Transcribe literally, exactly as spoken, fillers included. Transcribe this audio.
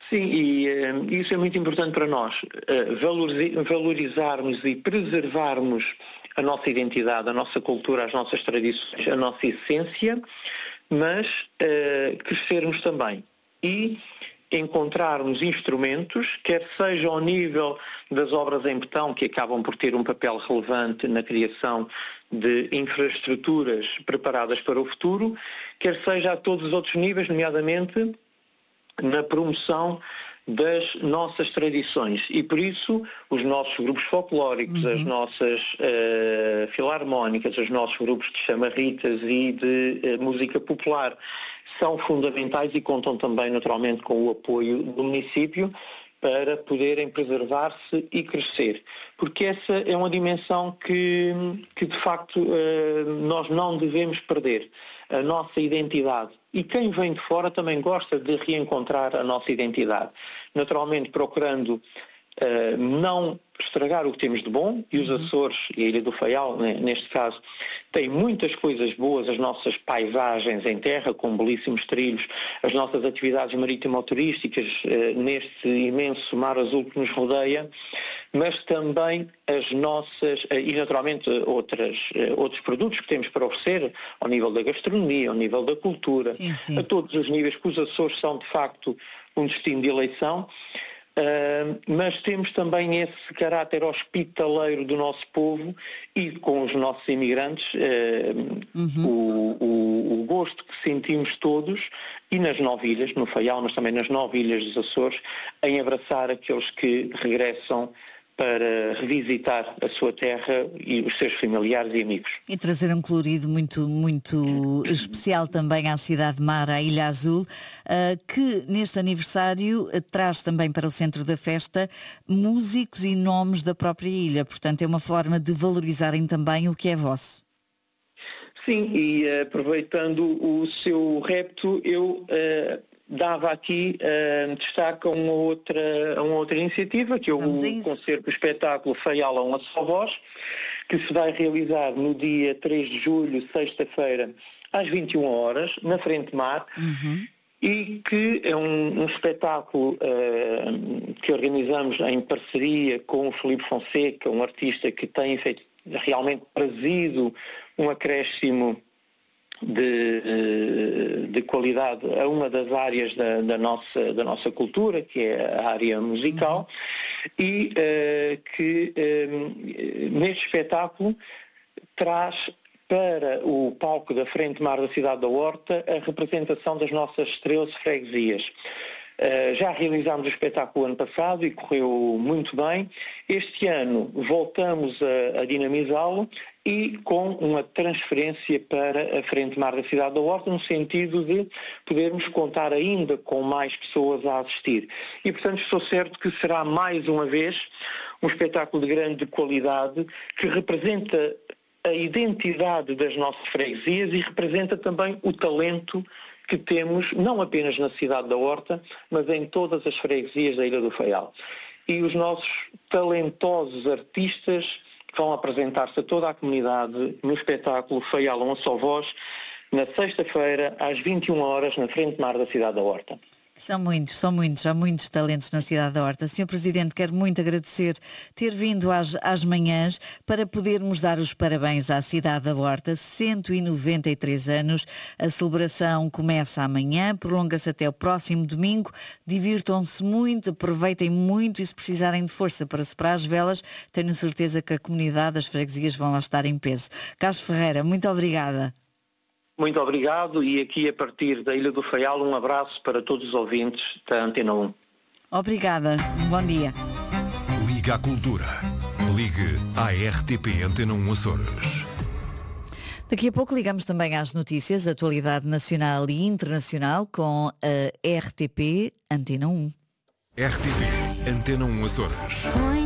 Sim, e uh, isso é muito importante para nós, uh, valoriz- valorizarmos e preservarmos a nossa identidade, a nossa cultura, as nossas tradições, a nossa essência, mas uh, crescermos também e encontrarmos instrumentos, quer seja ao nível das obras em betão, que acabam por ter um papel relevante na criação de infraestruturas preparadas para o futuro, quer seja a todos os outros níveis, nomeadamente na promoção das nossas tradições. E por isso os nossos grupos folclóricos, uhum. as nossas uh, filarmónicas, os nossos grupos de chamarritas e de uh, música popular são fundamentais e contam também naturalmente com o apoio do município para poderem preservar-se e crescer. Porque essa é uma dimensão que, que de facto nós não devemos perder, a nossa identidade. E quem vem de fora também gosta de reencontrar a nossa identidade. Naturalmente procurando Uh, não estragar o que temos de bom, e os Açores e a Ilha do Faial, né, neste caso, têm muitas coisas boas, as nossas paisagens em terra, com belíssimos trilhos, as nossas atividades marítimo-turísticas uh, neste imenso mar azul que nos rodeia, mas também as nossas, uh, e naturalmente outras, uh, outros produtos que temos para oferecer, ao nível da gastronomia, ao nível da cultura, sim, sim. a todos os níveis, que os Açores são de facto um destino de eleição. Uh, mas temos também esse caráter hospitaleiro do nosso povo e com os nossos imigrantes, uh, uhum. o, o, o gosto que sentimos todos, e nas nove ilhas, no Faial, mas também nas nove ilhas dos Açores, em abraçar aqueles que regressam para revisitar a sua terra e os seus familiares e amigos. E trazer um colorido muito, muito especial também à Cidade Mar, à Ilha Azul, que neste aniversário traz também para o centro da festa músicos e nomes da própria ilha. Portanto, é uma forma de valorizarem também o que é vosso. Sim, e aproveitando o seu repto, eu uh, dava aqui uh, destaque a uma, outra, a uma outra iniciativa, que é o concerto, o espetáculo Faial a uma só voz, que se vai realizar no dia três de julho, sexta-feira, às vinte e uma horas, na Frente Mar, uhum. e que é um, um espetáculo uh, que organizamos em parceria com o Filipe Fonseca, um artista que tem feito realmente trazido um acréscimo de, de qualidade a uma das áreas da, da, nossa, da nossa cultura, que é a área musical, uhum. e uh, que uh, neste espetáculo traz para o palco da Frente Mar da Cidade da Horta a representação das nossas treze freguesias. Uh, já realizámos o espetáculo ano passado e correu muito bem. Este ano voltamos a, a dinamizá-lo e com uma transferência para a Frente Mar da Cidade da Horta, no sentido de podermos contar ainda com mais pessoas a assistir. E, portanto, estou certo que será mais uma vez um espetáculo de grande qualidade que representa a identidade das nossas freguesias e representa também o talento que temos, não apenas na cidade da Horta, mas em todas as freguesias da Ilha do Faial. E os nossos talentosos artistas vão apresentar-se a toda a comunidade no espetáculo Faial a uma só voz, na sexta-feira, às vinte e uma horas, na Frente Mar da Cidade da Horta. São muitos, são muitos, há muitos talentos na Cidade da Horta. senhor Presidente, quero muito agradecer ter vindo às, às manhãs para podermos dar os parabéns à Cidade da Horta, cento e noventa e três anos. A celebração começa amanhã, prolonga-se até o próximo domingo. Divirtam-se muito, aproveitem muito e se precisarem de força para soprar as velas, tenho certeza que a comunidade, as freguesias vão lá estar em peso. Carlos Ferreira, muito obrigada. Muito obrigado e aqui a partir da Ilha do Faial um abraço para todos os ouvintes da Antena um. Obrigada, bom dia. Liga à Cultura. Ligue à R T P Antena um Açores. Daqui a pouco ligamos também às notícias, atualidade nacional e internacional com a R T P Antena um. R T P Antena um Açores.